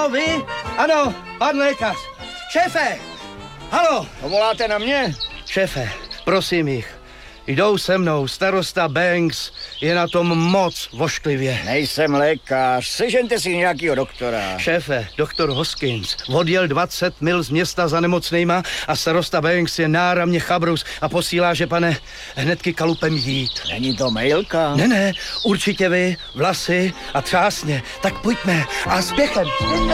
Halo, vy? Ano, pan lékař. Šéfe! Halo! Voláte na mě? Šéfe, prosím jich. Jdou se mnou, starosta Banks je na tom moc vošklivě. Nejsem lékař, sežente si nějakýho doktora. Šéfe, doktor Hoskins odjel 20 mil z města za nemocnejma a starosta Banks je náramně chabrus a posílá, že pane, hnedky kalupem jít. Není to mailka? Ne, určitě vy, vlasy a třásně. Tak pojďme a spěchem.